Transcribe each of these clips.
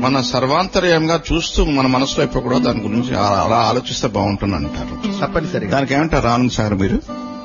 మన సర్వాంతర్యంగా చూస్తూ మన మనసులో ఎప్పుడు కూడా దాని గురించి అలా ఆలోచిస్తే బాగుంటుంది అంటారు. తప్పనిసరిగా. దానికి ఏమంటారు ఆనంద్ సార్ మీరు?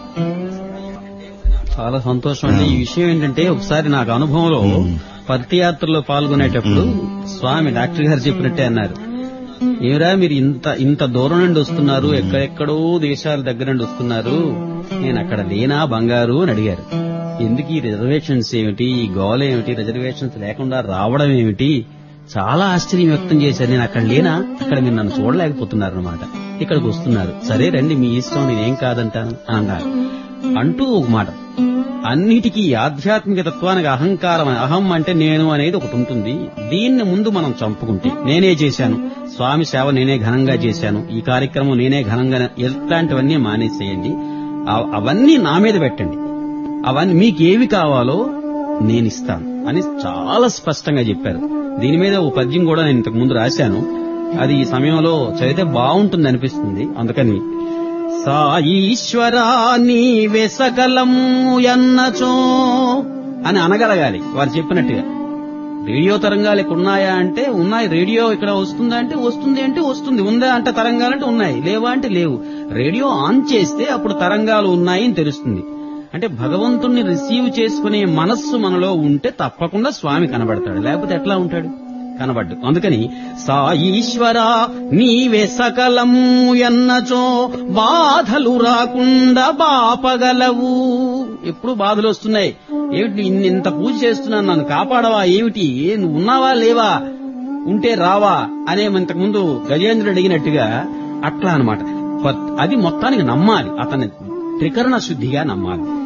చాలా సంతోషం అండి. ఈ విషయం ఏంటంటే ఒకసారి నాకు అనుభవంలో పర్తియాత్రలో పాల్గొనేటప్పుడు స్వామి డాక్టర్ గారు చెప్పినట్టే అన్నారు, ఏరా మీరు ఇంత దూరం నుండి వస్తున్నారు, ఎక్కడెక్కడో దేశాల దగ్గర నుండి వస్తున్నారు, నేను అక్కడ లేనా బంగారు అని అడిగారు. ఎందుకు ఈ రిజర్వేషన్స్ ఏమిటి, ఈ గోల ఏమిటి, రిజర్వేషన్స్ లేకుండా రావడం ఏమిటి, చాలా ఆశ్చర్యం వ్యక్తం చేశారు. నేను అక్కడ లేనా, అక్కడ మీరు నన్ను చూడలేకపోతున్నారు అన్నమాట, ఇక్కడికి వస్తున్నారు, సరే రండి మీ ఇష్టం, నేనేం కాదంటాను అన్నారు. అంటూ ఒక మాట, అన్నిటికీ ఆధ్యాత్మిక తత్వానికి అహంకారం, అహం అంటే నేను అనేది ఒకటి ఉంటుంది. దీన్ని ముందు మనం చంపుకుంటే, నేనే చేశాను, స్వామి సేవ నేనే ఘనంగా చేశాను, ఈ కార్యక్రమం నేనే ఘనంగా, ఇట్లాంటివన్నీ మానేసేయండి, అవన్నీ నా మీద పెట్టండి, అవన్నీ మీకేవి కావాలో నేను ఇస్తాను అని చాలా స్పష్టంగా చెప్పారు. దీని మీద ఓ పద్యం కూడా నేను ఇంతకు ముందు రాశాను, అది ఈ సమయంలో చదివితే బాగుంటుంది అనిపిస్తుంది. అందుకని సాయీశ్వరా నీవే సకలము ఎన్నచో అని అనగలగాలి వారు చెప్పినట్టుగా. రేడియో తరంగాలు ఇక్కడ ఉన్నాయా అంటే ఉన్నాయి, రేడియో ఇక్కడ వస్తుందా అంటే వస్తుంది, అంటే వస్తుంది, ఉందా అంటే తరంగాలంటే ఉన్నాయి, లేవా అంటే లేవు. రేడియో ఆన్ చేస్తే అప్పుడు తరంగాలు ఉన్నాయని తెలుస్తుంది. అంటే భగవంతుణ్ణి రిసీవ్ చేసుకునే మనస్సు మనలో ఉంటే తప్పకుండా స్వామి కనబడతాడు, లేకపోతే ఎట్లా ఉంటాడు, కనబడ్డు. అందుకని సాయీశ్వరా నీవే సకలము ఎన్నచో బాధలు రాకుండా బాపగలవు. ఎప్పుడు బాధలు వస్తున్నాయి, ఏమిటి ఇంత పూజ చేస్తున్నాను, నన్ను కాపాడవా, ఏమిటి, నువ్వు ఉన్నావా లేవా, ఉంటే రావా అనే ఇంతకు ముందు గజేంద్రుడు అడిగినట్టుగా అట్లా అన్నమాట. అది మొత్తానికి నమ్మాలి, అతన్ని త్రికరణ శుద్ధిగా నమ్మాలి.